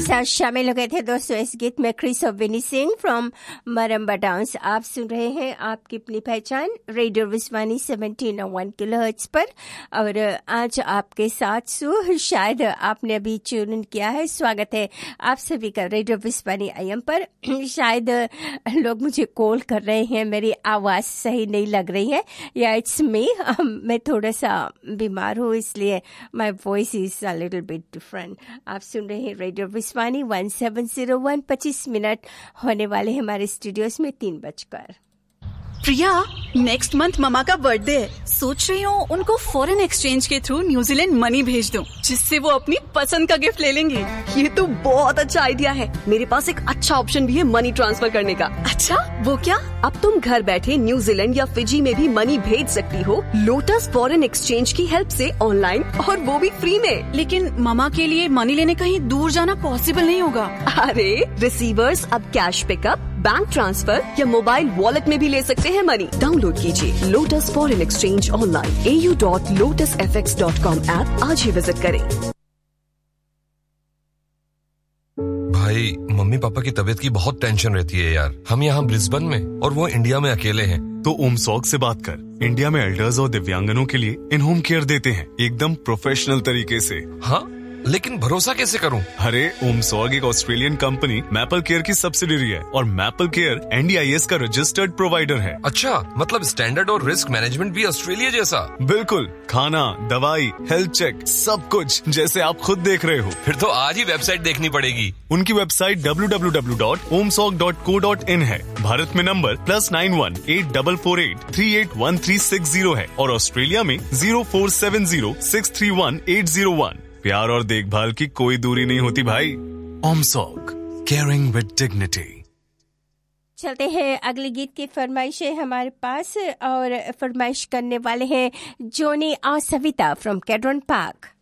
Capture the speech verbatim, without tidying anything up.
साथ शामिल हो गए थे दोस्तों इस गीत में क्रिस और विनी सिंह फ्रॉम मरम्बा डांस। आप सुन रहे हैं आपकी अपनी पहचान रेडियो विस्वानी सेवनटीन वन किलोहर्ट्ज पर, और आज आपके साथ सु शायद आपने अभी ट्यून किया है। स्वागत है आप सभी का रेडियो विस्वानी आई एम पर। शायद लोग मुझे कॉल कर रहे हैं, मेरी आवाज़ सही नहीं लग रही है, या इट्स मी, मैं थोड़ा सा बीमार हूँ इसलिए my voice is a little bit different. आप सुन रहे हैं radio विस्वानी one seven zero one. पच्चीस मिनट होने वाले हमारे स्टूडियोज में तीन बजकर। प्रिया, नेक्स्ट मंथ ममा का बर्थडे है। सोच रही हूँ उनको फॉरेन एक्सचेंज के थ्रू न्यूजीलैंड मनी भेज दूँ, जिससे वो अपनी पसंद का गिफ्ट ले लेंगे। ये तो बहुत अच्छा आइडिया है। मेरे पास एक अच्छा ऑप्शन भी है मनी ट्रांसफर करने का। अच्छा, वो क्या? अब तुम घर बैठे न्यूजीलैंड या फिजी में भी मनी भेज सकती हो लोटस फॉरेन एक्सचेंज की हेल्प से ऑनलाइन, और वो भी फ्री में। लेकिन ममा के लिए मनी लेने कहीं दूर जाना पॉसिबल नहीं होगा। अरे रिसीवर्स अब कैश पिकअप, बैंक ट्रांसफर या मोबाइल वॉलेट में भी ले सकते हैं मनी। डाउनलोड कीजिए लोटस फॉरेन एक्सचेंज ऑनलाइन ए U dot lotus F x dot com app आज ही विजिट करें। भाई, मम्मी पापा की तबीयत की बहुत टेंशन रहती है यार। हम यहाँ ब्रिस्बेन में और वो इंडिया में अकेले हैं। तो ओमसॉग से बात कर। इंडिया में एल्डर्स और दिव्यांगनों के लिए इन होम केयर देते हैं, एकदम प्रोफेशनल तरीके से। हाँ, लेकिन भरोसा कैसे करूं? अरे ओमसॉग एक ऑस्ट्रेलियन कंपनी मैपल केयर की सब्सिडियरी है और maple care N D I S का रजिस्टर्ड प्रोवाइडर है। अच्छा, मतलब स्टैंडर्ड और रिस्क मैनेजमेंट भी ऑस्ट्रेलिया जैसा? बिल्कुल, खाना, दवाई, हेल्थ चेक, सब कुछ जैसे आप खुद देख रहे हो। फिर तो आज ही वेबसाइट देखनी पड़ेगी। उनकी website W W W dot ओमसॉग dot co dot in है। भारत में number plus nine one eight double four eight three eight one three six zero है और ऑस्ट्रेलिया में zero four seven zero six three one eight zero one. प्यार और देखभाल की कोई दूरी नहीं होती भाई। ओमसॉग, केयरिंग विद डिग्निटी। चलते हैं अगले गीत की फरमाइश है हमारे पास, और फरमाइश करने वाले हैं जोनी और सविता फ्रॉम कैड्रन पार्क।